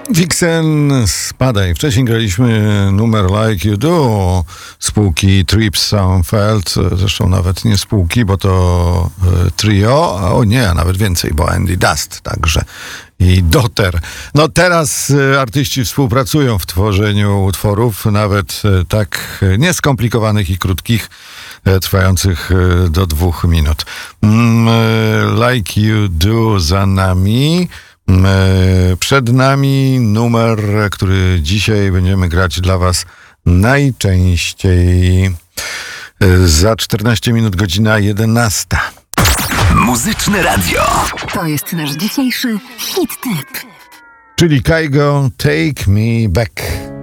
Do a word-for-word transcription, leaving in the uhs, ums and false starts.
Vixen, spadaj. Wcześniej graliśmy numer Like You Do spółki Trips Soundfeld, zresztą nawet nie spółki, bo to e, trio, a o nie, a nawet więcej, bo Andy Dust także i Dotter. No teraz e, artyści współpracują w tworzeniu utworów, nawet e, tak e, nieskomplikowanych i krótkich, e, trwających e, do dwóch minut. Mm, e, Like You Do za nami. Przed nami numer, który dzisiaj będziemy grać dla was najczęściej. Za czternaście minut, godzina jedenasta. Muzyczne radio. To jest nasz dzisiejszy hit tip. Czyli Kygo, Take Me Back.